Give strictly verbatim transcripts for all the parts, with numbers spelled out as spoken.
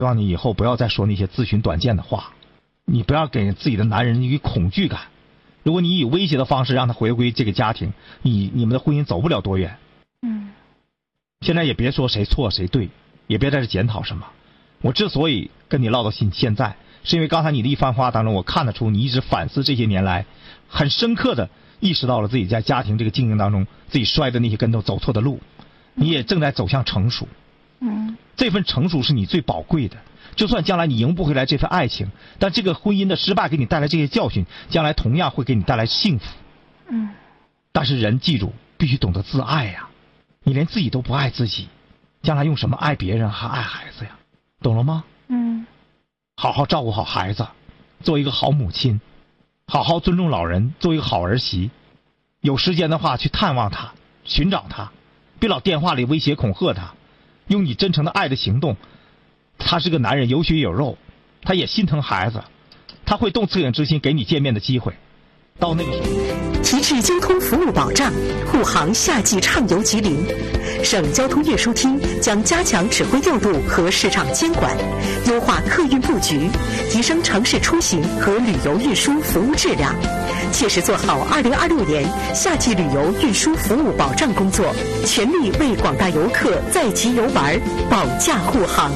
希望你以后不要再说那些自寻短见的话，你不要给自己的男人一个恐惧感。如果你以威胁的方式让他回归这个家庭，你你们的婚姻走不了多远。 嗯。 现在也别说谁错谁对，也别在这检讨什么。我之所以跟你唠到现现在，是因为刚才你的一番话当中，我看得出你一直反思这些年来，很深刻的意识到了自己在家庭这个经营当中自己摔的那些跟头，走错的路，你也正在走向成熟。 嗯。 这份成熟是你最宝贵的。就算将来你赢不回来这份爱情，但这个婚姻的失败给你带来这些教训，将来同样会给你带来幸福。 嗯。 但是人记住，必须懂得自爱呀！你连自己都不爱自己，将来用什么爱别人还爱孩子呀？懂了吗？ 嗯。 好好照顾好孩子，做一个好母亲，好好尊重老人，做一个好儿媳。有时间的话去探望他，寻找他，别老电话里威胁恐吓他，用你真诚的爱的行动。他是个男人，有血有肉，他也心疼孩子，他会动恻隐之心给你见面的机会。到那个时候， 提质交通服务保障，护航夏季畅游吉林。省交通运输厅将加强指挥调度和市场监管，优化客运布局，提升城市出行和旅游运输服务质量，切实做好二零二六年夏季旅游运输服务保障工作，全力为广大游客在吉游玩保驾护航。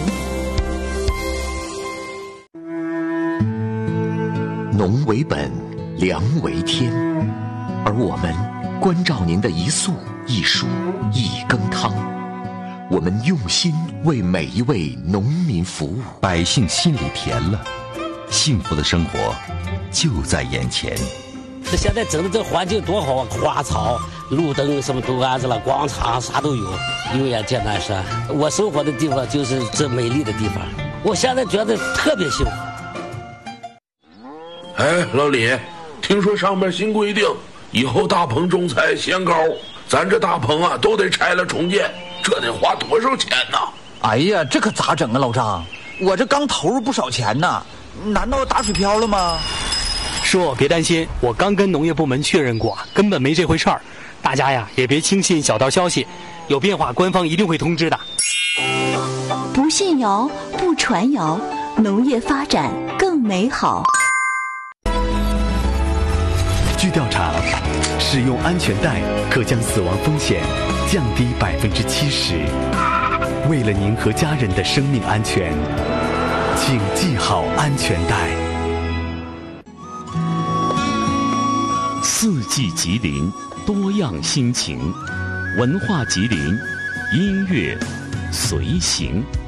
农为本，粮为天，而我们关照您的一粟一蔬一羹汤，我们用心为每一位农民服务， 百姓心里甜了，幸福的生活就在眼前。 这现在整的这环境多好啊，花草路灯什么都安置了，广场啥都有，永远见南山。我生活的地方就是这美丽的地方，我现在觉得特别幸福。 哎，老李，听说上面新规定，以后大棚种菜限高，咱这大棚啊都得拆了重建，这得花多少钱呢？ 哎呀，这可咋整啊，老张？我这刚投入不少钱呢，难道打水漂了吗？ 叔，别担心，我刚跟农业部门确认过，根本没这回事儿。大家呀，也别轻信小道消息，有变化官方一定会通知的。 不信谣，不传谣，农业发展更美好。 据调查，使用安全带可将死亡风险降低百分之七十。为了您和家人的生命安全，请系好安全带。 四季吉林，多样心情，文化吉林，音乐随行。